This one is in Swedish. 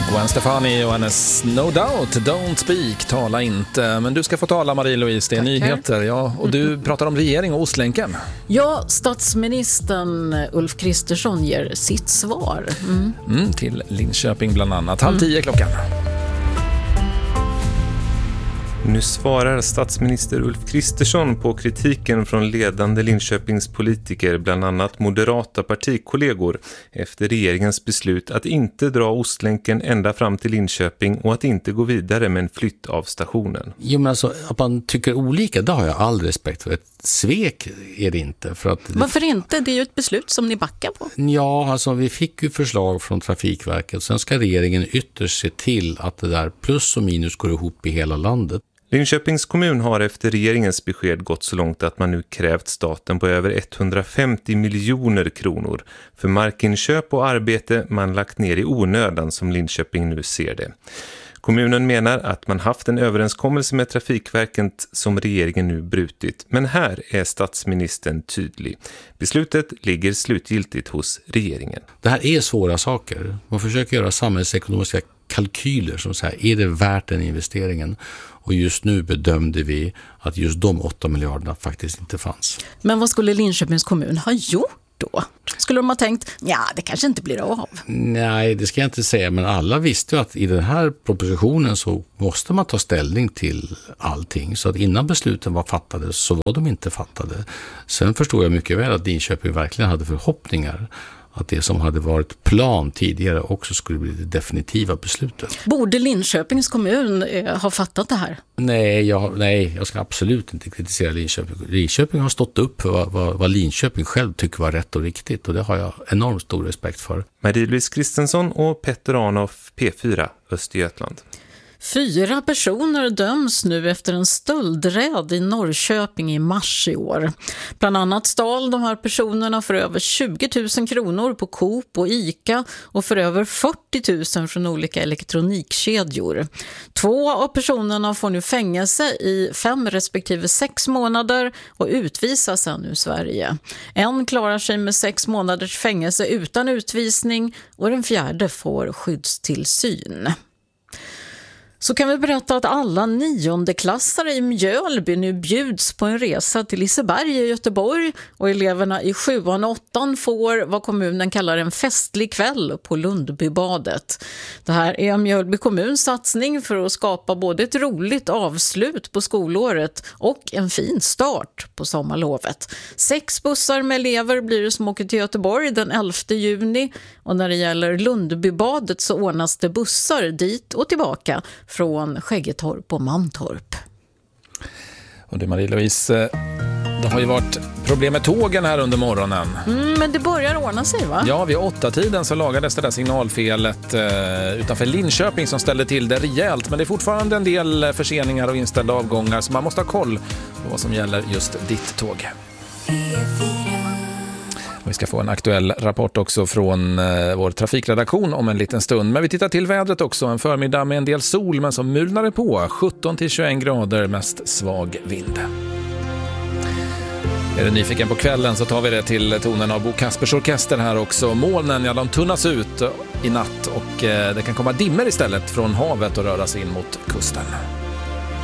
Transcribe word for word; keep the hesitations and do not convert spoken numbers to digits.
Gwen Stefani och hennes No Doubt, Don't Speak, tala inte. Men du ska få tala, Marie-Louise, det är Tackar. Nyheter. Ja, och du pratar om regering och Ostlänken. Ja, statsministern Ulf Kristersson ger sitt svar. Mm. Mm, till Linköping bland annat. Halv tio klockan. Nu svarar statsminister Ulf Kristersson på kritiken från ledande Linköpings politiker, bland annat moderata partikollegor, efter regeringens beslut att inte dra Ostlänken ända fram till Linköping och att inte gå vidare med en flytt av stationen. Jo, men alltså, att man tycker olika, det har jag all respekt för. Ett svek är det inte. För att Varför inte? Det är ju ett beslut som ni backar på. Ja, alltså vi fick ju förslag från Trafikverket. Sen ska regeringen ytterst se till att det där plus och minus går ihop i hela landet. Linköpings kommun har efter regeringens besked gått så långt att man nu krävt staten på över etthundrafemtio miljoner kronor för markinköp och arbete man lagt ner i onödan, som Linköping nu ser det. Kommunen menar att man haft en överenskommelse med Trafikverket som regeringen nu brutit. Men här är statsministern tydlig. Beslutet ligger slutgiltigt hos regeringen. Det här är svåra saker. Man försöker göra samhällsekonomiska kalkyler som säger, är det värt den investeringen? Och just nu bedömde vi att just de åtta miljarderna faktiskt inte fanns. Men vad skulle Linköpings kommun ha gjort då? Skulle de ha tänkt, ja, det kanske inte blir av? Nej, det ska jag inte säga, men alla visste ju att i den här propositionen så måste man ta ställning till allting. Så att innan besluten var fattade så var de inte fattade. Sen förstår jag mycket väl att Linköping verkligen hade förhoppningar att det som hade varit plan tidigare också skulle bli det definitiva beslutet. Borde Linköpings kommun eh, ha fattat det här? Nej jag, nej, jag ska absolut inte kritisera Linköping. Linköping har stått upp för vad, vad, vad Linköping själv tycker var rätt och riktigt, och det har jag enormt stor respekt för. Marie-Louise Kristensson och Petter Arnoff, P fyra, Östergötland. Fyra personer döms nu efter en stöldräd i Norrköping i mars i år. Bland annat stal de här personerna för över tjugo tusen kronor på Coop och Ica och för över fyrtio tusen från olika elektronikkedjor. Två av personerna får nu fängelse i fem respektive sex månader och utvisas sedan ur Sverige. En klarar sig med sex månaders fängelse utan utvisning och den fjärde får skyddstillsyn. Så kan vi berätta att alla niondeklassare i Mjölby nu bjuds på en resa till Liseberg i Göteborg, och eleverna i sjuan och åttan får vad kommunen kallar en festlig kväll på Lundbybadet. Det här är Mjölby kommuns satsning för att skapa både ett roligt avslut på skolåret och en fin start på sommarlovet. Sex bussar med elever blir det som åker till Göteborg den elfte juni, och när det gäller Lundbybadet så ordnas det bussar dit och tillbaka från Skäggetorp och Mantorp. Och det, Marie-Louise, det har ju varit problem med tågen här under morgonen. Mm, men det börjar ordna sig, va? Ja, vid åtta tiden så lagades det där signalfelet eh, utanför Linköping som ställde till det rejält. Men det är fortfarande en del förseningar och inställda avgångar, så man måste ha koll på vad som gäller just ditt tåg. Vi ska få en aktuell rapport också från eh, vår trafikredaktion om en liten stund. Men vi tittar till vädret också. En förmiddag med en del sol, men som mulnar det på. sjutton till tjugoen grader, mest svag vind. Är du nyfiken på kvällen så tar vi det till tonen av Bo Kaspers orkester här också. Molnen, ja, de tunnas ut i natt och eh, det kan komma dimmer istället från havet och röra sig in mot kusten.